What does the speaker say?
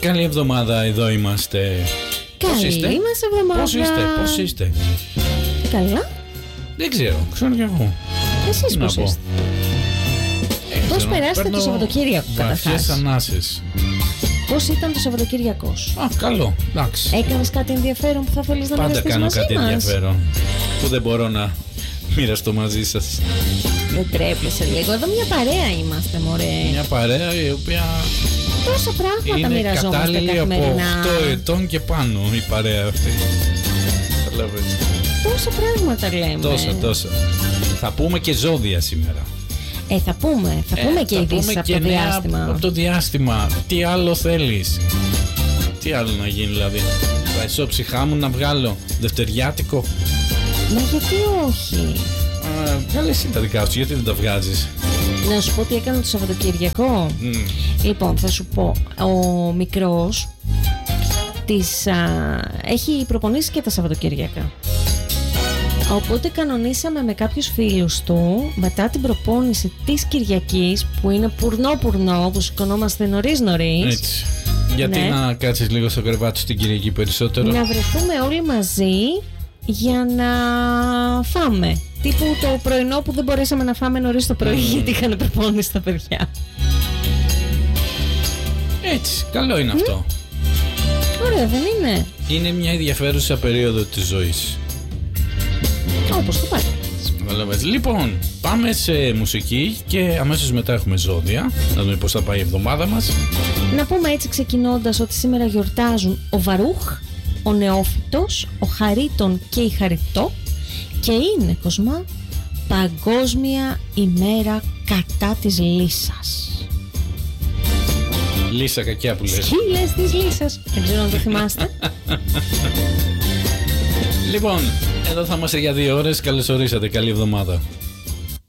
Καλή εβδομάδα, εδώ είμαστε. Καλή είμαστε εβδομάδα. Πώς είστε? Καλά. Δεν ξέρω κι εγώ. Εσείς πώς είστε? Πώς περάσετε το Σαββατοκύριακο καταρχάς? Βαθιές ανάσες. Πώς ήταν το Σαββατοκύριακό σου? Καλό, εντάξει. Έκανες κάτι ενδιαφέρον που θα θέλεις να μοιραστείς μαζί μας? Πάντα κάνω κάτι ενδιαφέρον που δεν μπορώ να μοιραστώ μαζί σας. Δεν τρέπεσαι λίγο? Εδώ μια παρέα είμαστε, μωρέ. Μια παρέα η οποία τόσα πράγματα μοιραζόμαστε καθημερινά. Είναι κατάλληλη από 8 ετών και πάνω η παρέα αυτή. Τόσα πράγματα λέμε. Τόσα. Θα πούμε και ζώδια σήμερα. Θα πούμε και ειδήσεις από το διάστημα. Από το διάστημα. Τι άλλο θέλεις? Τι άλλο να γίνει δηλαδή? Θα ισόψυχά μου να βγάλω δευτεριάτικο? Μα γιατί όχι? Βγάλε εσύ τα δικά σου, γιατί δεν τα βγάζεις? Να σου πω τι έκανα το Σαββατοκύριακο. Λοιπόν, θα σου πω. Ο μικρός έχει προπονήσει και τα Σαββατοκύριακα. Οπότε κανονίσαμε με κάποιους φίλους του μετά την προπόνηση της Κυριακής, που είναι πουρνό που σηκωνόμαστε νωρίς. Έτσι. Γιατί να κάτσεις λίγο στο κρεβάτι στην Κυριακή περισσότερο? Να βρεθούμε όλοι μαζί για να φάμε. Τύπου το πρωινό που δεν μπορέσαμε να φάμε νωρίς το πρωί γιατί είχαν προπόνηση τα παιδιά. Έτσι, καλό είναι αυτό. Ωραία, δεν είναι? Είναι μια ενδιαφέρουσα περίοδο της ζωής. Όπως το πάει. Λοιπόν, πάμε σε μουσική και αμέσως μετά έχουμε ζώδια. Να δούμε πώς θα πάει η εβδομάδα μας. Να πούμε έτσι ξεκινώντας ότι σήμερα γιορτάζουν ο Βαρούχ, ο Νεόφυτος, ο Χαρίτων και η Χαριτό. Και είναι, Κοσμά, Παγκόσμια ημέρα κατά της λύσας. Λύσα κακιά που λες. Σκύλες της λύσας. Δεν ξέρω αν το θυμάστε. Λοιπόν, εδώ θα είμαστε για 2 ώρες. Καλώς ορίσατε. Καλή εβδομάδα.